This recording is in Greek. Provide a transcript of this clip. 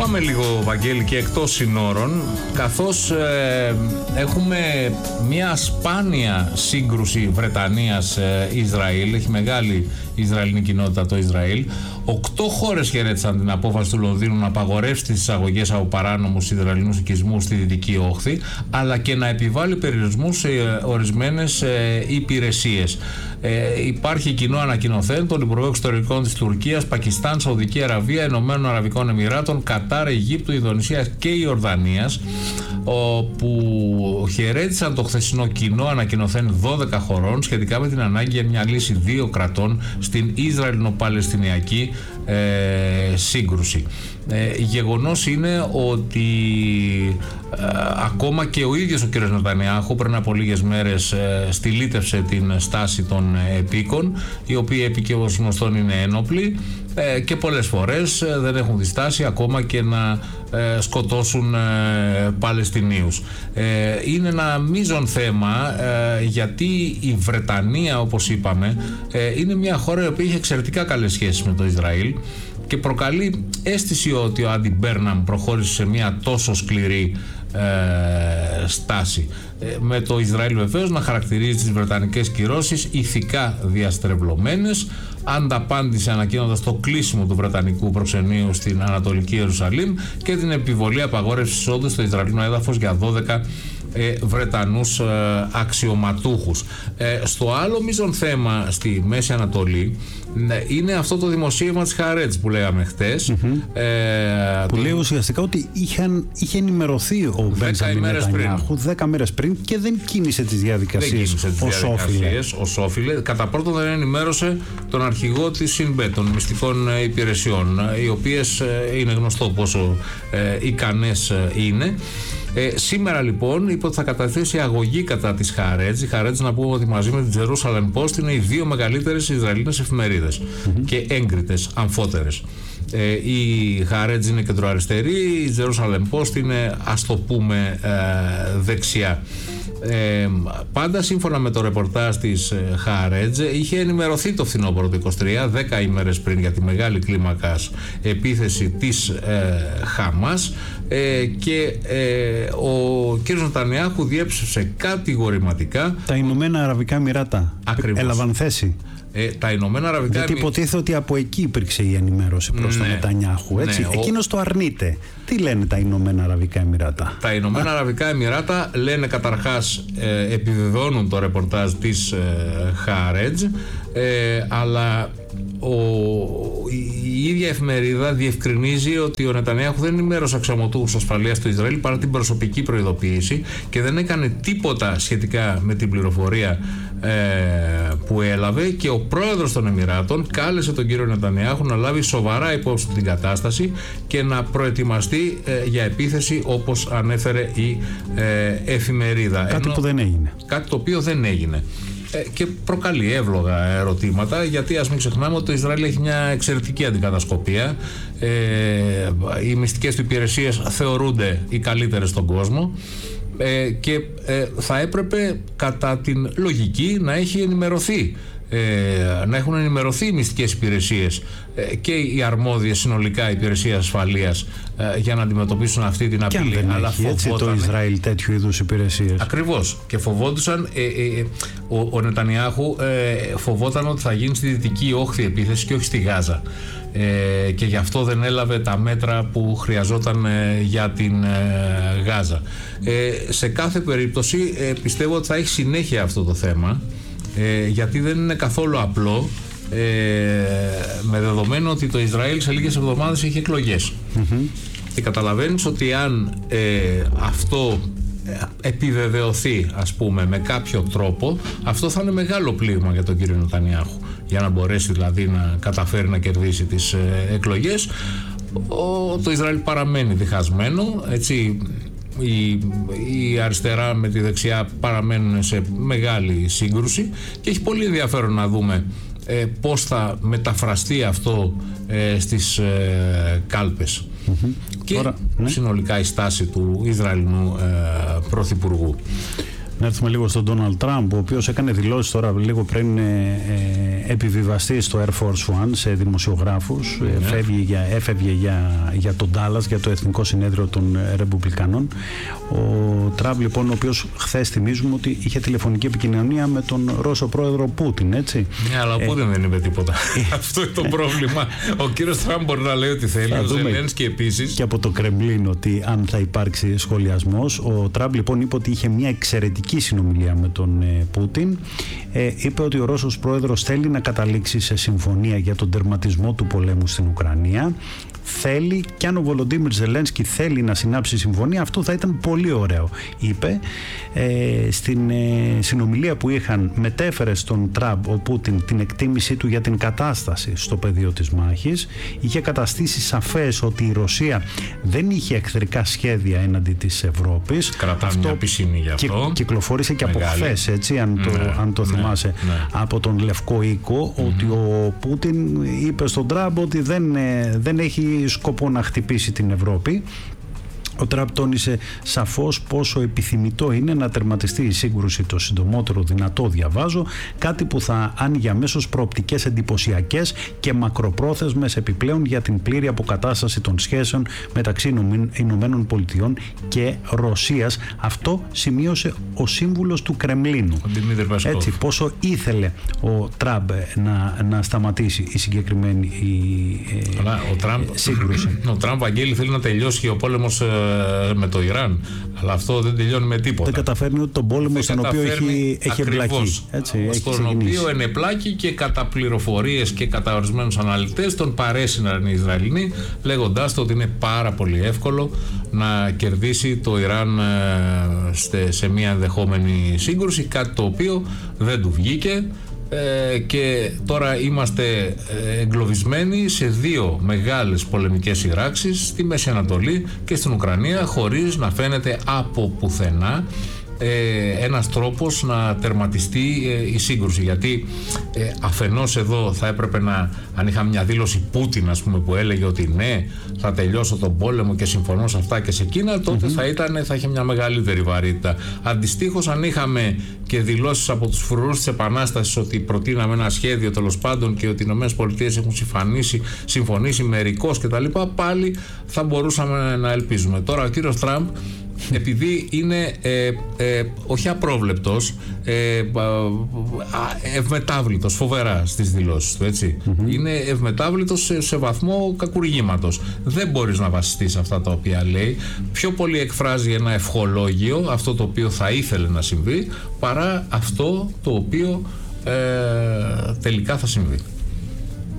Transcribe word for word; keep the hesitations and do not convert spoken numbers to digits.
πάμε λίγο, Βαγγέλη, και εκτός συνόρων, καθώς ε, έχουμε μια σπάνια σύγκρουση Βρετανίας-Ισραήλ. Έχει μεγάλη Ισραηλινή κοινότητα το Ισραήλ. Οκτώ χώρες χαιρέτησαν την απόφαση του Λονδίνου να απαγορεύσει τις εισαγωγές από παράνομους Ισραηλινούς οικισμούς στη Δυτική Όχθη, αλλά και να επιβάλλει περιορισμούς σε ορισμένες ε, υπηρεσίες. Ε, υπάρχει κοινό ανακοινωθέν των Υπουργών Εξωτερικών της Τουρκίας, Πακιστάν, Σαουδική Αραβία, Ηνωμένων Αραβικών Εμιράτων, Κατάρ, Αιγύπτου, Ινδονησίας και Ιορδανίας, που χαιρέτησαν το χθεσινό κοινό ανακοινωθέν δώδεκα χωρών σχετικά με την ανάγκη για μια λύση δύο κρατών στην Ισραηλινο-Παλαιστινιακή ε, σύγκρουση. Ε, γεγονός είναι ότι ε, ακόμα και ο ίδιος ο κ. Νετανιάχου πριν από λίγες μέρες ε, στυλίτευσε την στάση των επίκων, οι οποίοι επί ως γνωστόν είναι ένοπλοι ε, και πολλές φορές ε, δεν έχουν διστάσει ακόμα και να ε, σκοτώσουν ε, Παλαιστινίους. Ε, είναι ένα μείζον θέμα ε, γιατί η Βρετανία, όπως είπαμε, ε, είναι μια χώρα η οποία είχε εξαιρετικά καλές σχέσεις με το Ισραήλ και προκαλεί αίσθηση ότι ο Άντι Μπέρναμ προχώρησε σε μια τόσο σκληρή ε, στάση. Ε, με το Ισραήλ βεβαίως να χαρακτηρίζει τις βρετανικές κυρώσεις ηθικά διαστρεβλωμένες. Ανταπάντησε ανακοίνοντας το κλείσιμο του βρετανικού προξενείου στην Ανατολική Ιερουσαλήμ και την επιβολή απαγόρευσης εισόδου στο Ισραηλινό έδαφος για δώδεκα ε, Βρετανούς ε, αξιωματούχους. Ε, στο άλλο μείζον θέμα στη Μέση Ανατολή είναι αυτό το δημοσίευμα της Χαρέτζ που λέγαμε χτες. Mm-hmm. Ε, που το... λέει ουσιαστικά ότι είχαν, είχε ενημερωθεί ο Μπέντζαμιν Νετανιάχου δέκα μέρες πριν και δεν κίνησε τις διαδικασίες ως όφιλε. Ως όφιλε. Κατά πρώτον δεν ενημέρωσε τον αρχηγό της ΣΥΝΜΠΕ, των μυστικών υπηρεσιών, οι οποίες είναι γνωστό πόσο ε, ικανές είναι. Ε, σήμερα λοιπόν είπε ότι θα καταθέσει αγωγή κατά της Χαρέτζ. Η Χαρέτζ, να πούμε ότι μαζί με την Jerusalem Post είναι οι δύο μεγαλύτερες Ισραηλινές εφημερίδες mm-hmm. και έγκριτες, αμφότερες. Ε, η Χαρέτζ είναι κεντροαριστερή, η Jerusalem Post είναι, ας το πούμε, ε, δεξιά. Ε, πάντα σύμφωνα με το ρεπορτάζ της ε, Χαρέτζ, είχε ενημερωθεί το φθινόπωρο του είκοσι τρία, δέκα ημέρες πριν, για τη μεγάλη κλίμακας επίθεση της ε, Χαμάς ε, και ε, ο κ. Νετανιάχου διέψευσε κατηγορηματικά. Τα Ηνωμένα Αραβικά Εμιράτα έλαβαν θέση. Ε, τα Ηνωμένα Αραβικά Γιατί υποτίθεται ότι από εκεί υπήρξε η ενημέρωση προς ναι, τον Νετανιάχου. Έτσι. Ναι, Εκείνος ο... το αρνείται. Τι λένε τα Ηνωμένα Αραβικά Εμιράτα? Τα Ηνωμένα Αραβικά Εμιράτα λένε καταρχάς, ε, επιβεβαιώνουν το ρεπορτάζ της ε, Χαρέτζ, ε, αλλά ο, η ίδια εφημερίδα διευκρινίζει ότι ο Νετανιάχου δεν ενημέρωσε αξιωματούχους ασφαλείας του Ισραήλ παρά την προσωπική προειδοποίηση και δεν έκανε τίποτα σχετικά με την πληροφορία ε, που έλαβε, και ο πρόεδρος των Εμιράτων κάλεσε τον κύριο Νετανιάχου να λάβει σοβαρά υπόψη την κατάσταση και να προετοιμαστεί ε, για επίθεση, όπως ανέφερε η ε, εφημερίδα. Κάτι Ενώ, που δεν έγινε. Κάτι το οποίο δεν έγινε. Και προκαλεί εύλογα ερωτήματα, γιατί ας μην ξεχνάμε ότι το Ισραήλ έχει μια εξαιρετική αντικατασκοπία. Ε, οι μυστικές του υπηρεσίες θεωρούνται οι καλύτερες στον κόσμο ε, και ε, θα έπρεπε κατά την λογική να έχει ενημερωθεί. Ε, να έχουν ενημερωθεί οι μυστικές υπηρεσίες ε, και οι αρμόδιες συνολικά υπηρεσίες ασφαλείας ε, για να αντιμετωπίσουν αυτή την απειλή. Και αν δεν αλλά έχει έτσι το Ισραήλ τέτοιου είδους υπηρεσίες. Ακριβώς. Και φοβόντουσαν ε, ε, ε, ο, ο Νετανιάχου ε, φοβόταν ότι θα γίνει στη Δυτική Όχθη επίθεση και όχι στη Γάζα. Ε, και γι' αυτό δεν έλαβε τα μέτρα που χρειαζόταν ε, για την ε, Γάζα. Ε, σε κάθε περίπτωση ε, πιστεύω ότι θα έχει συνέχεια αυτό το θέμα. Ε, γιατί δεν είναι καθόλου απλό, ε, με δεδομένο ότι το Ισραήλ σε λίγες εβδομάδες έχει εκλογές. Mm-hmm. Και καταλαβαίνεις ότι αν ε, αυτό επιβεβαιωθεί, ας πούμε, με κάποιο τρόπο, αυτό θα είναι μεγάλο πλήγμα για τον κύριο Νετανιάχου, για να μπορέσει δηλαδή να καταφέρει να κερδίσει τις ε, εκλογές. Ο, το Ισραήλ παραμένει διχασμένο, έτσι. Η, η αριστερά με τη δεξιά παραμένουν σε μεγάλη σύγκρουση και έχει πολύ ενδιαφέρον να δούμε ε, πώς θα μεταφραστεί αυτό ε, στις ε, κάλπες. Mm-hmm. Και Τώρα, ναι. συνολικά η στάση του Ισραηλινού ε, πρωθυπουργού. Να έρθουμε λίγο στον Ντόναλντ Τραμπ, ο οποίος έκανε δηλώσεις τώρα λίγο πριν ε, ε, επιβιβαστεί στο Air Force One σε δημοσιογράφους. Mm-hmm. ε, φεύγει για, έφευγε για, για τον Ντάλλας, για το Εθνικό Συνέδριο των Ρεπουμπλικανών. Ο Τραμπ, λοιπόν, ο οποίος χθες θυμίζουμε ότι είχε τηλεφωνική επικοινωνία με τον Ρώσο πρόεδρο Πούτιν, έτσι. Ναι, αλλά ο Πούτιν ε, δεν είπε τίποτα. Αυτό είναι το πρόβλημα. Ο κύριος Τραμπ μπορεί να λέει ό,τι θέλει. Ο Ζελένσκι επίσης. Και από το Κρεμλίνο ότι αν θα υπάρξει σχολιασμός. Ο Τραμπ, λοιπόν, είπε ότι είχε μια εξαιρετική συνομιλία με τον ε, Πούτιν. Ε, είπε ότι ο Ρώσος πρόεδρος θέλει να καταλήξει σε συμφωνία για τον τερματισμό του πολέμου στην Ουκρανία. Θέλει, και αν ο Βολοντίμιρ Ζελένσκι θέλει να συνάψει συμφωνία, αυτό θα ήταν πολύ ωραίο, είπε. Ε, στην ε, συνομιλία που είχαν, μετέφερε στον Τραμπ ο Πούτιν την εκτίμησή του για την κατάσταση στο πεδίο της μάχης. Είχε καταστήσει σαφές ότι η Ρωσία δεν είχε εχθρικά σχέδια έναντι της Ευρώπης. Κρατάμε αυτό, μια πισινή γι' αυτό. Κυκλοφόρησε και Μεγάλη. από χθες, έτσι, αν το, ναι, αν το ναι, θυμάσαι, ναι. από τον Λευκό Οίκο, mm-hmm. ότι ο Πούτιν είπε στον Τραμπ ότι δεν, δεν έχει σκοπό να χτυπήσει την Ευρώπη. Ο Τραμπ τόνισε σαφώς πόσο επιθυμητό είναι να τερματιστεί η σύγκρουση το συντομότερο δυνατό, διαβάζω, κάτι που θα άνοιγε αμέσως προοπτικές εντυπωσιακές και μακροπρόθεσμες επιπλέον για την πλήρη αποκατάσταση των σχέσεων μεταξύ Ηνωμένων Πολιτειών και Ρωσίας. Αυτό σημείωσε ο σύμβουλος του Κρεμλίνου. Έτσι, πόσο ήθελε ο Τραμπ να, να σταματήσει η συγκεκριμένη η, Αλλά ο Τραμπ, σύγκρουση. Ο Τραμπ, Αγγέλη, θέλει να τελειώσει ο πόλεμος με το Ιράν, αλλά αυτό δεν τελειώνει με τίποτα. Δεν καταφέρνει ούτε τον πόλεμο στον οποίο έχει, έχει εμπλακεί. Στον οποίο ενεπλάκει και κατά πληροφορίες και κατά ορισμένους αναλυτές τον παρέσυναν οι Ισραηλινοί, λέγοντάς το ότι είναι πάρα πολύ εύκολο να κερδίσει το Ιράν σε μια ενδεχόμενη σύγκρουση, κάτι το οποίο δεν του βγήκε. Ε, και τώρα είμαστε εγκλωβισμένοι σε δύο μεγάλες πολεμικές σειράξεις στη Μέση Ανατολή και στην Ουκρανία, χωρίς να φαίνεται από πουθενά ε, ένας τρόπος να τερματιστεί ε, η σύγκρουση, γιατί ε, αφενός εδώ θα έπρεπε να, αν είχαμε μια δήλωση Πούτιν, ας πούμε, που έλεγε ότι ναι, θα τελειώσω τον πόλεμο και συμφωνώ σε αυτά και σε εκείνα, τότε mm-hmm. θα, ήταν, θα είχε μια μεγαλύτερη βαρύτητα. Αντιστοίχως, αν είχαμε και δηλώσεις από τους φρουρούς της Επανάστασης ότι προτείναμε ένα σχέδιο, τέλος πάντων, και ότι οι ΗΠΑ έχουν συμφωνήσει, συμφωνήσει μερικώς κτλ., πάλι θα μπορούσαμε να ελπίζουμε. Τώρα ο κύριος Τραμπ, επειδή είναι ε, ε, όχι απρόβλεπτος, ε, ευμετάβλητος φοβερά στις δηλώσεις του, έτσι. Mm-hmm. Είναι ευμετάβλητος σε, σε βαθμό κακουργήματος. Δεν μπορείς να βασιστείς σε αυτά τα οποία λέει. Πιο πολύ εκφράζει ένα ευχολόγιο, αυτό το οποίο θα ήθελε να συμβεί, παρά αυτό το οποίο ε, τελικά θα συμβεί.